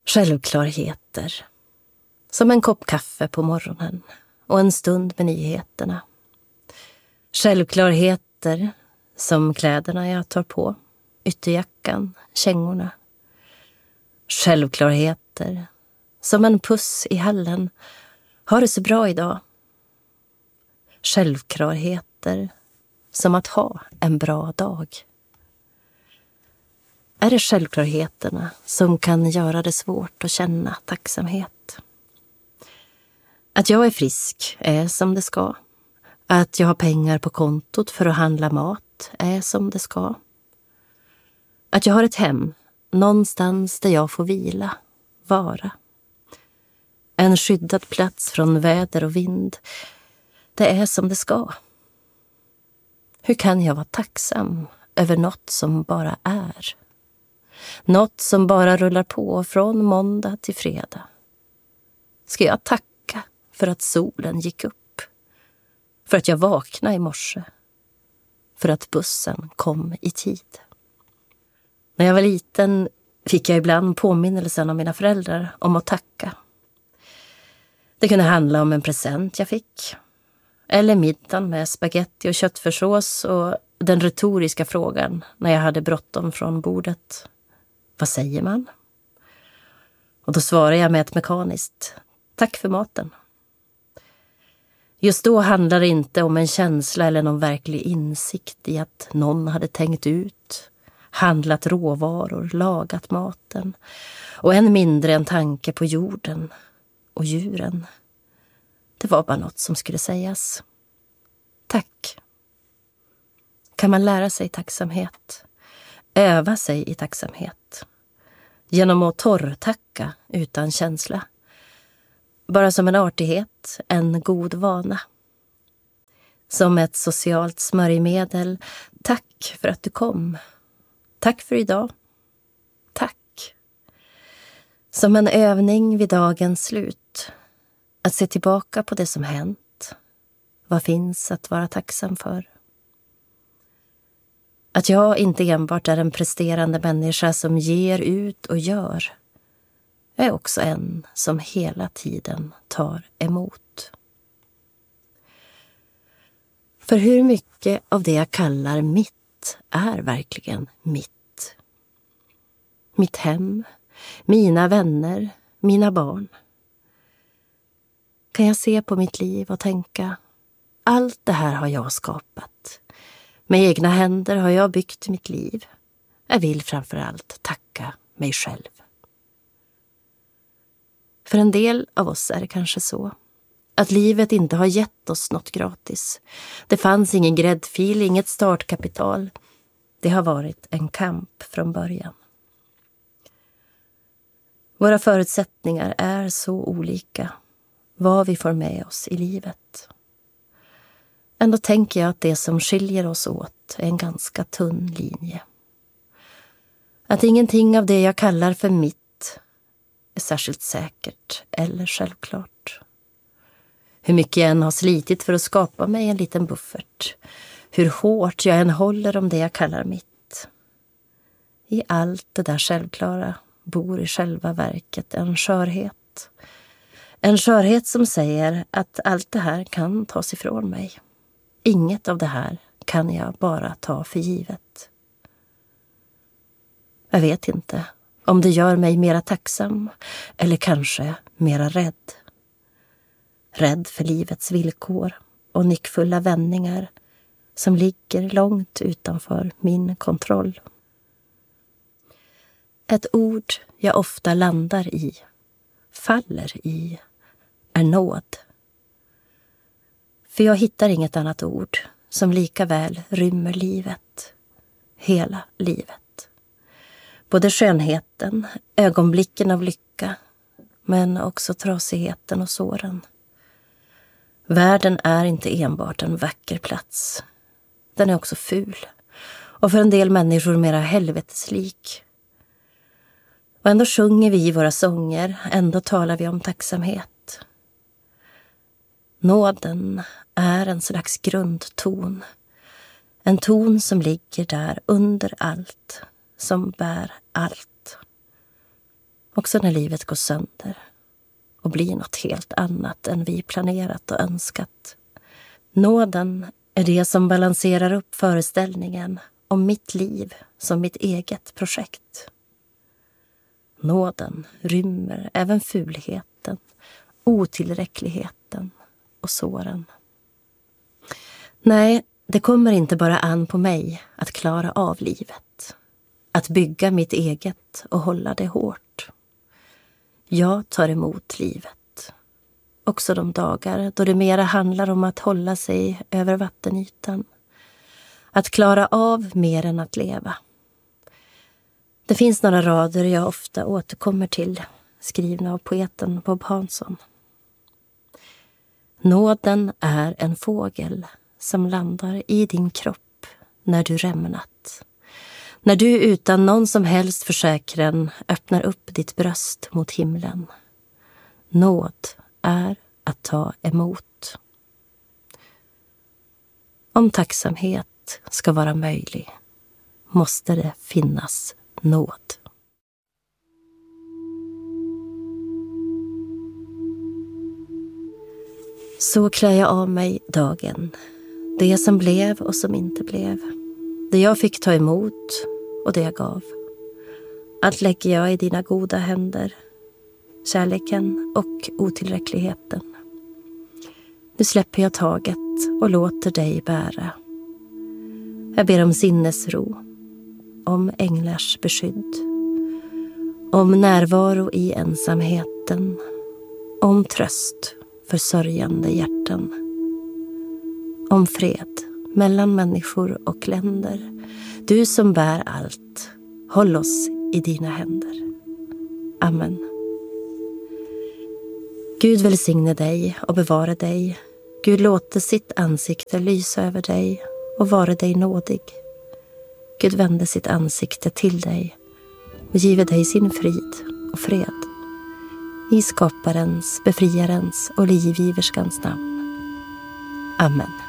Självklarheter. Som en kopp kaffe på morgonen och en stund med nyheterna. Självklarheter som kläderna jag tar på, ytterjackan, kängorna. Självklarheter som en puss i hallen. Har det så bra idag. Självklarheter som att ha en bra dag. Är det självklarheterna som kan göra det svårt att känna tacksamhet? Att jag är frisk är som det ska. Att jag har pengar på kontot för att handla mat är som det ska. Att jag har ett hem, någonstans där jag får vila, vara. En skyddad plats från väder och vind, det är som det ska. Hur kan jag vara tacksam över något som bara är? Något som bara rullar på från måndag till fredag. Ska jag tacka för att solen gick upp? För att jag vaknade i morse? För att bussen kom i tid? När jag var liten fick jag ibland påminnelsen av mina föräldrar om att tacka. Det kunde handla om en present jag fick. Eller middagen med spaghetti och köttfärssås och den retoriska frågan när jag hade bråttom från bordet. Vad säger man? Och då svarade jag med ett mekaniskt. Tack för maten. Just då handlade det inte om en känsla eller någon verklig insikt i att någon hade tänkt ut, handlat råvaror, lagat maten och än mindre en tanke på jorden och djuren. Det var bara något som skulle sägas. Tack. Kan man lära sig tacksamhet? Öva sig i tacksamhet? Genom att torrtacka utan känsla? Bara som en artighet, en god vana. Som ett socialt smörjmedel. Tack för att du kom. Tack för idag. Tack. Som en övning vid dagens slut. Att se tillbaka på det som hänt. Vad finns att vara tacksam för? Att jag inte enbart är en presterande människa som ger ut och gör. Jag är också en som hela tiden tar emot. För hur mycket av det jag kallar mitt är verkligen mitt? Mitt hem, mina vänner, mina barn. Kan jag se på mitt liv och tänka, allt det här har jag skapat. Med egna händer har jag byggt mitt liv. Jag vill framförallt tacka mig själv. För en del av oss är det kanske så att livet inte har gett oss något gratis. Det fanns ingen gräddfil, inget startkapital. Det har varit en kamp från början. Våra förutsättningar är så olika. Vad vi får med oss i livet. Ändå tänker jag att det som skiljer oss åt är en ganska tunn linje. Att ingenting av det jag kallar för mitt är särskilt säkert eller självklart. Hur mycket jag än har slitit för att skapa mig en liten buffert. Hur hårt jag än håller om det jag kallar mitt. I allt det där självklara bor i själva verket en skörhet. En skörhet som säger att allt det här kan tas ifrån mig. Inget av det här kan jag bara ta för givet. Jag vet inte om det gör mig mera tacksam eller kanske mera rädd. Rädd för livets villkor och nyckfulla vändningar som ligger långt utanför min kontroll. Ett ord jag ofta landar i, faller i, är nåd. För jag hittar inget annat ord som lika väl rymmer livet, hela livet. Både skönheten, ögonblicken av lycka, men också trasigheten och såren. Världen är inte enbart en vacker plats. Den är också ful. Och för en del människor mera helveteslik. Och ändå sjunger vi i våra sånger, ändå talar vi om tacksamhet. Nåden är en slags grundton. En ton som ligger där under allt, som bär allt. Också när livet går sönder och blir något helt annat än vi planerat och önskat. Nåden är det som balanserar upp föreställningen om mitt liv som mitt eget projekt. Nåden rymmer även fulheten, otillräckligheten och såren. Nej, det kommer inte bara an på mig att klara av livet. Att bygga mitt eget och hålla det hårt. Jag tar emot livet. Också de dagar då det mera handlar om att hålla sig över vattenytan. Att klara av mer än att leva. Det finns några rader jag ofta återkommer till, skrivna av poeten Bob Hansson. Nåden är en fågel som landar i din kropp när du rämnat. När du utan någon som helst försäkran öppnar upp ditt bröst mot himlen. Nåd är att ta emot. Om tacksamhet ska vara möjlig måste det finnas nåd. Så klär jag av mig dagen. Det som blev och som inte blev. Det jag fick ta emot och det jag gav. Allt lägger jag i dina goda händer. Kärleken och otillräckligheten. Nu släpper jag taget och låter dig bära. Jag ber om sinnesro. Om änglars beskydd. Om närvaro i ensamheten. Om tröst för sörjande hjärtan. Om fred mellan människor och länder. Du som bär allt, håll oss i dina händer. Amen. Gud välsigne dig och bevara dig. Gud låter sitt ansikte lysa över dig och vara dig nådig. Gud vände sitt ansikte till dig och give dig sin frid och fred. I skaparens, befriarens och livgiverskans namn. Amen.